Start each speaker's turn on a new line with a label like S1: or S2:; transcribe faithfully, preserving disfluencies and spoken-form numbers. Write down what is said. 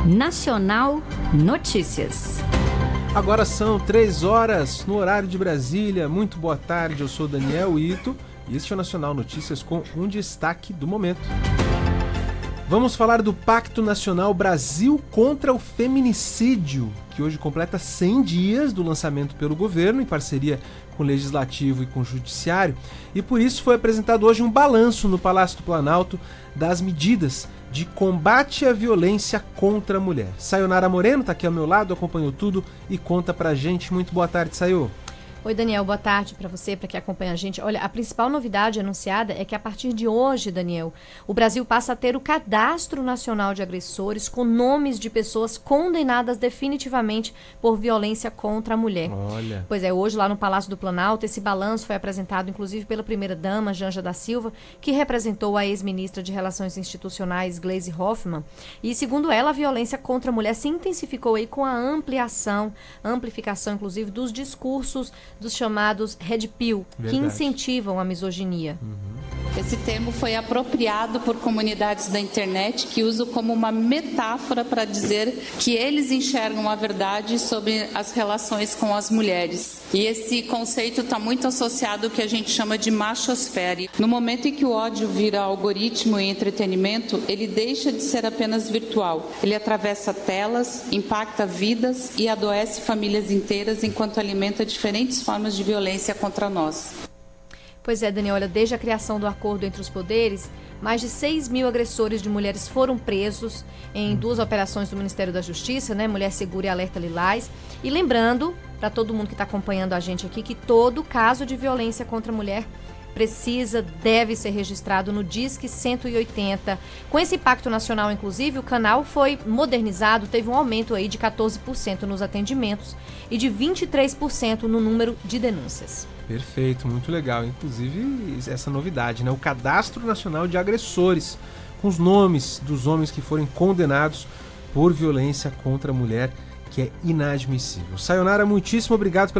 S1: Nacional Notícias.
S2: Agora são três horas no horário de Brasília. Muito boa tarde, eu sou Daniel Ito e este é o Nacional Notícias com um destaque do momento. Vamos falar do Pacto Nacional Brasil contra o Feminicídio, que hoje completa cem dias do lançamento pelo governo, em parceria com o Legislativo e com o Judiciário, e por isso foi apresentado hoje um balanço no Palácio do Planalto das medidas de combate à violência contra a mulher. Sayonara Moreno está aqui ao meu lado, acompanhou tudo e conta pra gente. Muito boa tarde, Sayo.
S3: Oi, Daniel, boa tarde para você, para quem acompanha a gente. Olha, a principal novidade anunciada é que a partir de hoje, Daniel, o Brasil passa a ter o Cadastro Nacional de Agressores com nomes de pessoas condenadas definitivamente por violência contra a mulher.
S2: Olha.
S3: Pois é, hoje lá no Palácio do Planalto, esse balanço foi apresentado inclusive pela primeira-dama, Janja da Silva, que representou a ex-ministra de Relações Institucionais, Gleisi Hoffmann. E segundo ela, a violência contra a mulher se intensificou aí com a ampliação, amplificação inclusive dos discursos dos chamados Red Pill,
S2: Verdade.
S3: que incentivam a misoginia.
S2: Uhum.
S4: Esse termo foi apropriado por comunidades da internet que usam como uma metáfora para dizer que eles enxergam a verdade sobre as relações com as mulheres. E esse conceito está muito associado ao que a gente chama de machosfera. No momento em que o ódio vira algoritmo e entretenimento, ele deixa de ser apenas virtual. Ele atravessa telas, impacta vidas e adoece famílias inteiras enquanto alimenta diferentes formas de violência contra nós.
S3: Pois é, Daniel, olha, desde a criação do acordo entre os poderes, mais de seis mil agressores de mulheres foram presos em duas operações do Ministério da Justiça, né? Mulher Segura e Alerta Lilás. E lembrando, para todo mundo que está acompanhando a gente aqui, que todo caso de violência contra a mulher precisa, deve ser registrado no Disque cento e oitenta. Com esse Pacto Nacional, inclusive, o canal foi modernizado, teve um aumento aí de quatorze por cento nos atendimentos e de vinte e três por cento no número de denúncias.
S2: Perfeito, muito legal. Inclusive, essa novidade, né? O Cadastro Nacional de Agressores, com os nomes dos homens que forem condenados por violência contra a mulher, que é inadmissível. Sayonara, muitíssimo obrigado pela